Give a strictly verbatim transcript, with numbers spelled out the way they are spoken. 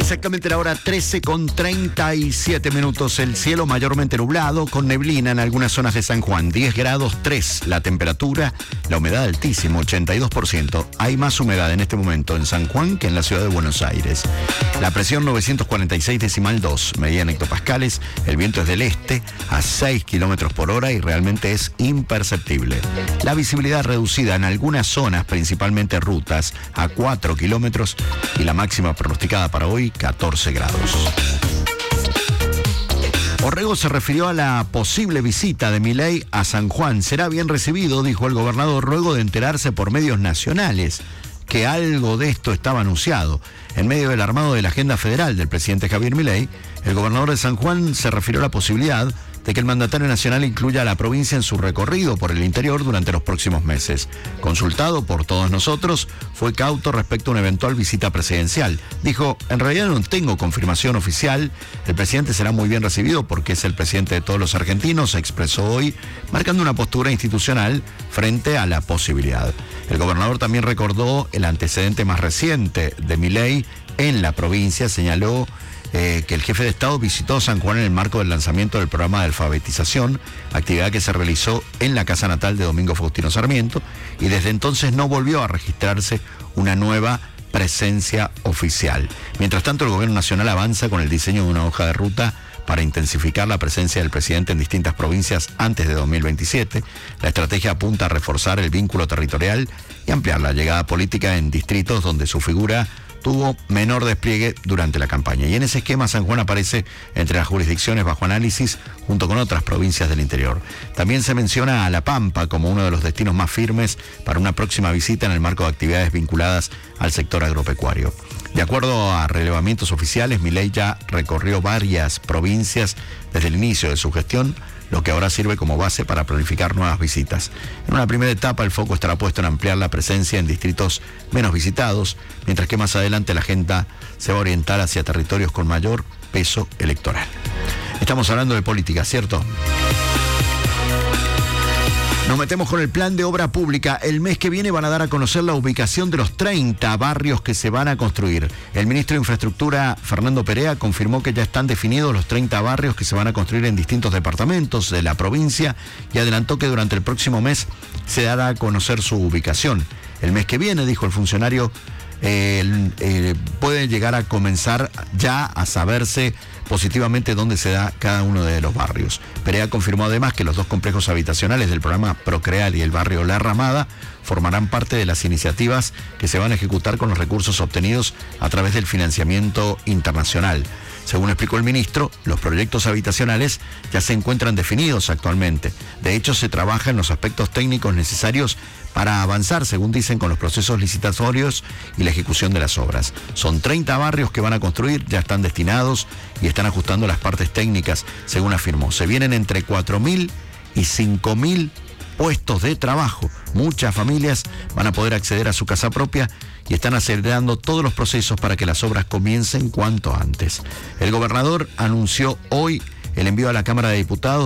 Exactamente la hora trece con treinta y siete minutos. El cielo mayormente nublado, con neblina en algunas zonas de San Juan. diez grados tres la temperatura, la humedad altísima, ochenta y dos por ciento. Hay más humedad en este momento en San Juan que en la ciudad de Buenos Aires. La presión novecientos cuarenta y seis decimal dos, medida en hectopascales. El viento es del este a seis kilómetros por hora y realmente es imperceptible. La visibilidad reducida en algunas zonas, principalmente rutas, a cuatro kilómetros, y la máxima pronosticada para hoy, catorce grados. Orrego se refirió a la posible visita de Milei a San Juan. Será bien recibido, dijo el gobernador, luego de enterarse por medios nacionales que algo de esto estaba anunciado. En medio del armado de la agenda federal del presidente Javier Milei, el gobernador de San Juan se refirió a la posibilidad de que el mandatario nacional incluya a la provincia en su recorrido por el interior durante los próximos meses. Consultado por todos nosotros, fue cauto respecto a una eventual visita presidencial. Dijo, en realidad no tengo confirmación oficial, el presidente será muy bien recibido porque es el presidente de todos los argentinos, se expresó hoy, marcando una postura institucional frente a la posibilidad. El gobernador también recordó el antecedente más reciente de Milei en la provincia, señaló Eh, que el jefe de Estado visitó San Juan en el marco del lanzamiento del programa de alfabetización, actividad que se realizó en la casa natal de Domingo Faustino Sarmiento, y desde entonces no volvió a registrarse una nueva presencia oficial. Mientras tanto, el gobierno nacional avanza con el diseño de una hoja de ruta para intensificar la presencia del presidente en distintas provincias antes de dos mil veintisiete. La estrategia apunta a reforzar el vínculo territorial y ampliar la llegada política en distritos donde su figura tuvo menor despliegue durante la campaña. Y en ese esquema San Juan aparece entre las jurisdicciones bajo análisis junto con otras provincias del interior. También se menciona a La Pampa como uno de los destinos más firmes para una próxima visita en el marco de actividades vinculadas al sector agropecuario. De acuerdo a relevamientos oficiales, Milei ya recorrió varias provincias desde el inicio de su gestión, lo que ahora sirve como base para planificar nuevas visitas. En una primera etapa, el foco estará puesto en ampliar la presencia en distritos menos visitados, mientras que más adelante la agenda se va a orientar hacia territorios con mayor peso electoral. Estamos hablando de política, ¿cierto? Nos metemos con el plan de obra pública. El mes que viene van a dar a conocer la ubicación de los treinta barrios que se van a construir. El ministro de Infraestructura, Fernando Perea, confirmó que ya están definidos los treinta barrios que se van a construir en distintos departamentos de la provincia y adelantó que durante el próximo mes se dará a conocer su ubicación. El mes que viene, dijo el funcionario, eh, eh, puede llegar a comenzar ya a saberse positivamente dónde se da cada uno de los barrios. Perea confirmó además que los dos complejos habitacionales del programa Procrear y el barrio La Ramada formarán parte de las iniciativas que se van a ejecutar con los recursos obtenidos a través del financiamiento internacional. Según explicó el ministro, los proyectos habitacionales ya se encuentran definidos actualmente. De hecho, se trabaja en los aspectos técnicos necesarios para avanzar, según dicen, con los procesos licitatorios y la ejecución de las obras. Son treinta barrios que van a construir, ya están destinados y están ajustando las partes técnicas, según afirmó. Se vienen entre cuatro mil y cinco mil puestos de trabajo. Muchas familias van a poder acceder a su casa propia y están acelerando todos los procesos para que las obras comiencen cuanto antes. El gobernador anunció hoy el envío a la Cámara de Diputados